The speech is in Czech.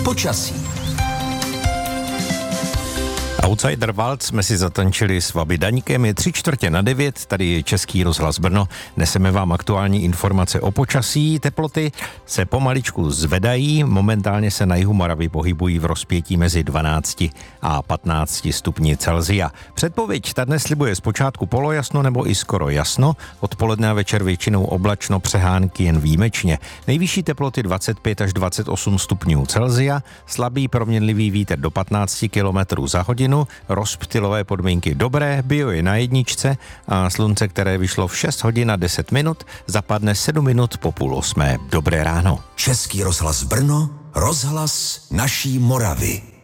Počasí. Outsider Waltz jsme si zatančili s Vaby Daňkem, je 8:45, tady je Český rozhlas Brno. Neseme vám aktuální informace o počasí, teploty se pomaličku zvedají, momentálně se na jihu Moravy pohybují v rozpětí mezi 12 a 15 stupni Celsia. Předpověď ta dnes slibuje zpočátku polojasno nebo i skoro jasno, odpoledne a večer většinou oblačno, přehánky jen výjimečně. Nejvyšší teploty 25 až 28 stupňů Celsia, slabý proměnlivý vítr do 15 km za hodinu, rozptylové podmínky dobré, bio je na jedničce a slunce, které vyšlo v 6 hodin a 10 minut, zapadne 7 minut po 7:30. Dobré ráno. Český rozhlas Brno, rozhlas naší Moravy.